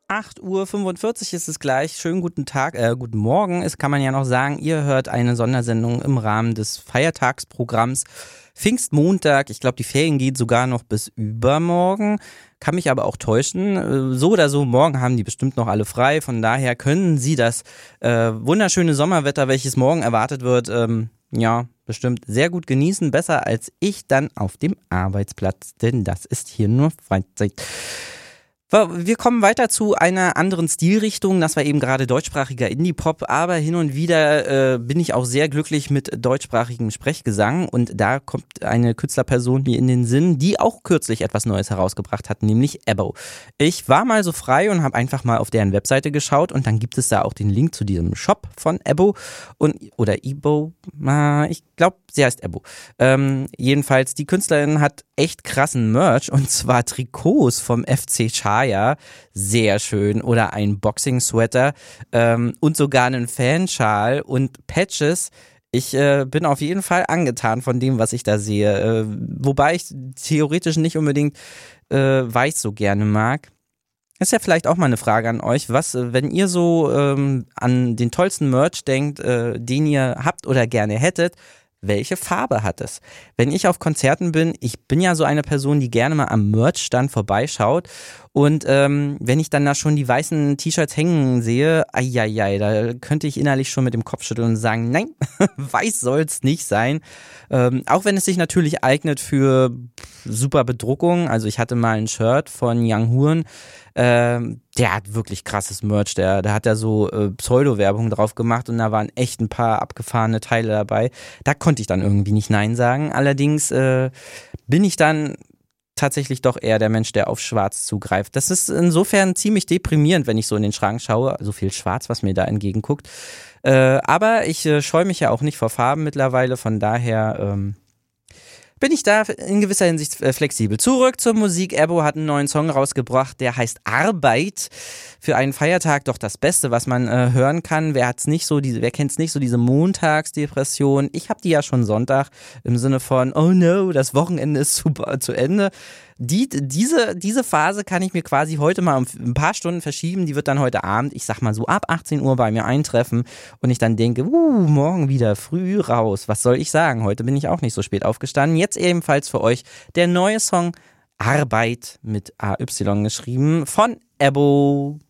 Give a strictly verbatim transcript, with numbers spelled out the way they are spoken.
acht Uhr fünfundvierzig ist es gleich. Schönen guten Tag, äh, guten Morgen. Es kann man ja noch sagen, ihr hört eine Sondersendung im Rahmen des Feiertagsprogramms Pfingstmontag. Ich glaube, die Ferien gehen sogar noch bis übermorgen. Kann mich aber auch täuschen. So oder so, morgen haben die bestimmt noch alle frei. Von daher können Sie das äh, wunderschöne Sommerwetter, welches morgen erwartet wird, ähm, ja, bestimmt sehr gut genießen. Besser als ich dann auf dem Arbeitsplatz, denn das ist hier nur Freizeit. Wir kommen weiter zu einer anderen Stilrichtung. Das war eben gerade deutschsprachiger Indie-Pop, aber hin und wieder äh, bin ich auch sehr glücklich mit deutschsprachigem Sprechgesang und da kommt eine Künstlerperson mir in den Sinn, die auch kürzlich etwas Neues herausgebracht hat, nämlich Ebbo. Ich war mal so frei und habe einfach mal auf deren Webseite geschaut und dann gibt es da auch den Link zu diesem Shop von Ebbo und oder Ebo, ich glaube, sie heißt Ebbo. Ähm, jedenfalls, die Künstlerin hat echt krassen Merch und zwar Trikots vom F C Chaya, sehr schön, oder ein Boxing-Sweater ähm, und sogar einen Fanschal und Patches. Ich äh, bin auf jeden Fall angetan von dem, was ich da sehe, äh, wobei ich theoretisch nicht unbedingt äh, weiß so gerne mag. Ist ja vielleicht auch mal eine Frage an euch, was, wenn ihr so ähm, an den tollsten Merch denkt, äh, den ihr habt oder gerne hättet, welche Farbe hat es? Wenn ich auf Konzerten bin, ich bin ja so eine Person, die gerne mal am Merchstand vorbeischaut und ähm, wenn ich dann da schon die weißen T-Shirts hängen sehe, eieiei, da könnte ich innerlich schon mit dem Kopf schütteln und sagen, nein, weiß soll's nicht sein. Ähm, auch wenn es sich natürlich eignet für super Bedruckung, also ich hatte mal ein Shirt von Young Horn, ähm, der hat wirklich krasses Merch, der, der hat da so äh, Pseudo-Werbung drauf gemacht und da waren echt ein paar abgefahrene Teile dabei. Da konnte ich dann irgendwie nicht Nein sagen. Allerdings äh, bin ich dann tatsächlich doch eher der Mensch, der auf Schwarz zugreift. Das ist insofern ziemlich deprimierend, wenn ich so in den Schrank schaue. So viel Schwarz, was mir da entgegenguckt. Äh, aber ich äh, scheue mich ja auch nicht vor Farben mittlerweile, von daher ähm, bin ich da in gewisser Hinsicht flexibel. Zurück zur Musik. Ebbo hat einen neuen Song rausgebracht, der heißt Arbeit. Für einen Feiertag doch das Beste, was man äh, hören kann. Wer hat's nicht so, diese, wer kennt's nicht so, diese Montagsdepression? Ich habe die ja schon Sonntag im Sinne von, oh no, das Wochenende ist zu, zu Ende. Die, diese, diese Phase kann ich mir quasi heute mal um ein paar Stunden verschieben. Die wird dann heute Abend, ich sag mal so ab achtzehn Uhr bei mir eintreffen und ich dann denke, uh, morgen wieder früh raus. Was soll ich sagen? Heute bin ich auch nicht so spät aufgestanden. Jetzt ebenfalls für euch der neue Song Arbeit mit A Y geschrieben von Ebbo.